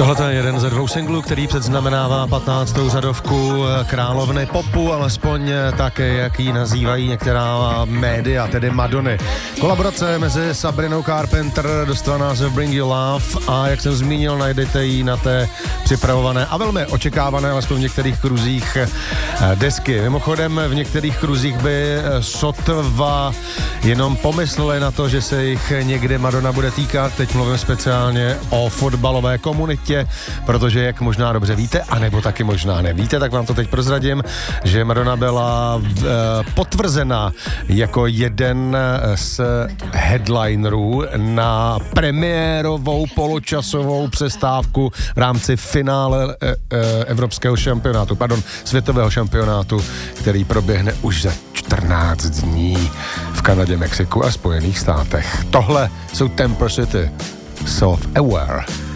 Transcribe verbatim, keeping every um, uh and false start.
Tohle je jeden ze dvou singlů, který předznamenává patnáctou řadovku královny popu, alespoň také, jak ji nazývají některá média, tedy Madony. Kolaborace mezi Sabrinou Carpenter dostala název Bring You Love a jak jsem zmínil, najdete ji na té připravované a velmi očekávané, alespoň v některých kruzích, desky. Mimochodem, v některých kruzích by sotva jenom pomysleli na to, že se jich někde Madonna bude týkat. Teď mluvím speciálně o fotbalové komunitě, protože jak možná dobře víte, anebo taky možná nevíte, tak vám to teď prozradím, že Madonna byla e, potvrzena jako jeden z headlinerů na premiérovou poločasovou přestávku v rámci finále e, e, evropského šampionátu, pardon, světového šampionátu, který proběhne už za čtrnáct dní v Kanadě, Mexiku a Spojených státech. Tohle jsou Temper City, Self-Aware.